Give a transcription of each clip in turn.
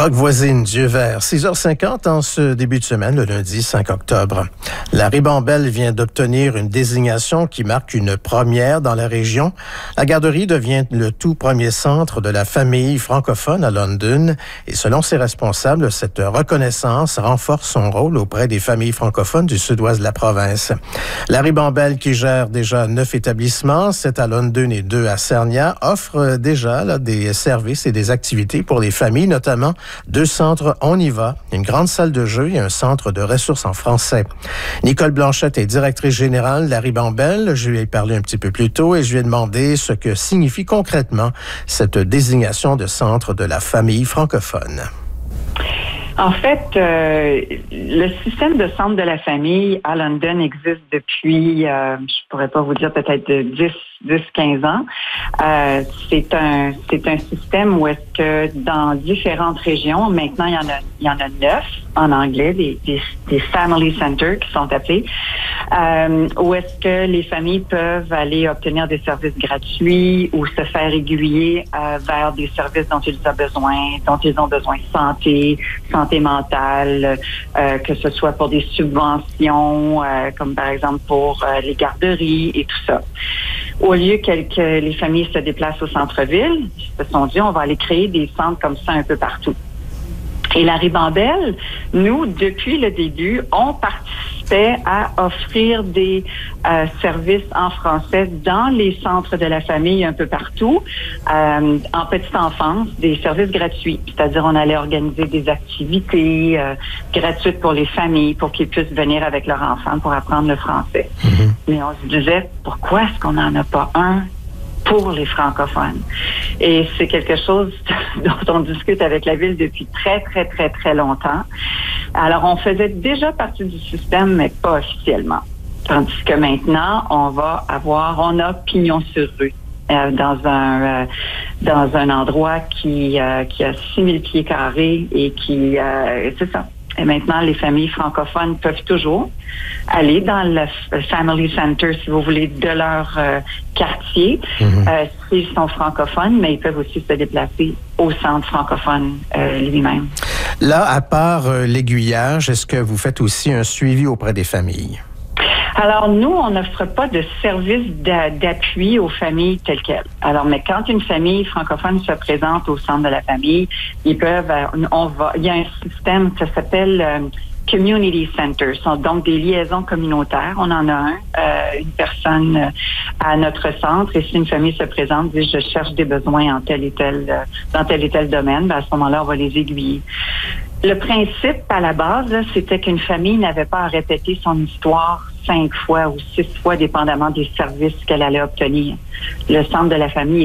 Rock voisine, Dieu vert, 6h50 en ce début de semaine, le lundi 5 octobre. La Ribambelle vient d'obtenir une désignation qui marque une première dans la région. La garderie devient le tout premier centre de la famille francophone à London et selon ses responsables, cette reconnaissance renforce son rôle auprès des familles francophones du sud-ouest de la province. La Ribambelle, qui gère déjà 9 établissements, 7 à London et 2 à Sarnia, offre déjà des services et des activités pour les familles, notamment 2 centres On y va, une grande salle de jeu et un centre de ressources en français. Nicole Blanchette est directrice générale de la Ribambelle. Je lui ai parlé un petit peu plus tôt et je lui ai demandé ce que signifie concrètement cette désignation de centre de la famille francophone. En fait, le système de centre de la famille à London existe depuis, je pourrais pas vous dire, peut-être 10-15 ans. C'est un système où est-ce que dans différentes régions, maintenant il y en a 9 en anglais, des family centers qui sont appelés, où est-ce que les familles peuvent aller obtenir des services gratuits ou se faire aiguiller vers des services dont ils ont besoin santé mentale, que ce soit pour des subventions, comme par exemple pour les garderies et tout ça. Au lieu que les familles se déplacent au centre-ville, ils se sont dit, on va aller créer des centres comme ça un peu partout. Et la Ribambelle, nous, depuis le début, on participait à offrir des services en français dans les centres de la famille un peu partout, en petite enfance, des services gratuits. C'est-à-dire, on allait organiser des activités gratuites pour les familles, pour qu'ils puissent venir avec leurs enfants pour apprendre le français. Mm-hmm. Mais on se disait, pourquoi est-ce qu'on n'en a pas un pour les francophones? Et c'est quelque chose dont on discute avec la Ville depuis très longtemps. Alors, on faisait déjà partie du système, mais pas officiellement. Tandis que maintenant, on a pignon sur rue dans un endroit qui a 6000 pieds carrés et qui, c'est ça. Et maintenant, les familles francophones peuvent toujours aller dans le Family Center, si vous voulez, de leur quartier, s'ils sont francophones, mais ils peuvent aussi se déplacer au centre francophone lui-même. Là, à part l'aiguillage, est-ce que vous faites aussi un suivi auprès des familles? Alors, nous, on n'offre pas de service d'appui aux familles telles quelles. Alors, mais quand une famille francophone se présente au centre de la famille, ils peuvent, il y a un système, ça s'appelle Community Centers, sont donc des liaisons communautaires. On en a une personne à notre centre, et si une famille se présente, dit je cherche des besoins dans tel et tel domaine, ben à ce moment-là, on va les aiguiller. Le principe à la base, là, c'était qu'une famille n'avait pas à répéter son histoire 5 fois ou 6 fois, dépendamment des services qu'elle allait obtenir. Le centre de la famille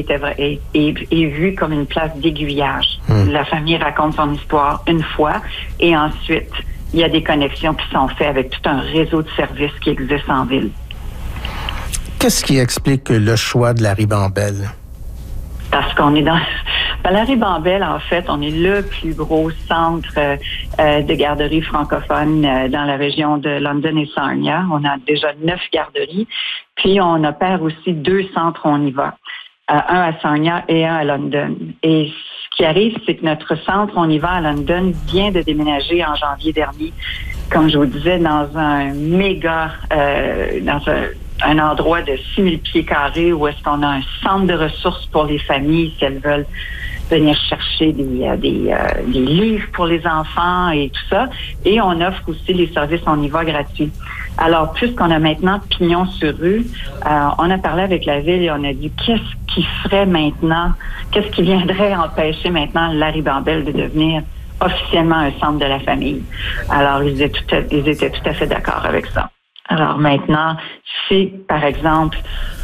est vu comme une place d'aiguillage. La famille raconte son histoire une fois et ensuite, il y a des connexions qui sont faites avec tout un réseau de services qui existe en ville. Qu'est-ce qui explique le choix de la Ribambelle? Parce qu'on est dans la Ribambelle, en fait, on est le plus gros centre de garderies francophones dans la région de London et Sarnia. On a déjà 9 garderies. Puis, on opère aussi 2 centres On y va. Un à Sarnia et un à London. Et ce qui arrive, c'est que notre centre On y va à London vient de déménager en janvier dernier, comme je vous disais, dans un méga, dans un endroit de 6000 pieds carrés où est-ce qu'on a un centre de ressources pour les familles si elles veulent venir chercher des livres pour les enfants et tout ça. Et on offre aussi les services On y va gratuits. Alors, puisqu'on a maintenant pignon sur rue, on a parlé avec la Ville et on a dit qu'est-ce qui ferait maintenant, qu'est-ce qui viendrait empêcher maintenant la Ribambelle de devenir officiellement un centre de la famille. Alors, ils étaient tout à fait d'accord avec ça. Alors maintenant, si, par exemple,